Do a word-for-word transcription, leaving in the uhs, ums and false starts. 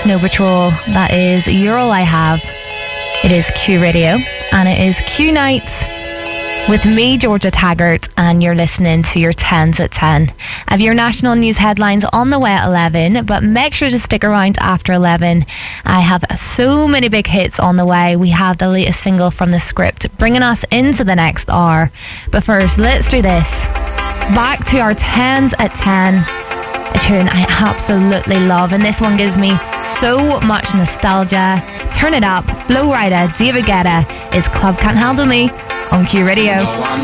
Snow Patrol. That is You're All I Have. It is Q Radio, and it is Q Nights with me, Georgia Taggart, and you're listening to your tens at ten. I have your national news headlines on the way at eleven, but make sure to stick around after eleven. I have so many big hits on the way. We have the latest single from The Script bringing us into the next hour. But first, let's do this. Back to our tens at ten. A tune I absolutely love, and this one gives me so much nostalgia. Turn it up. Flo Rida, David Guetta is Club Can't Handle Me on Q Radio.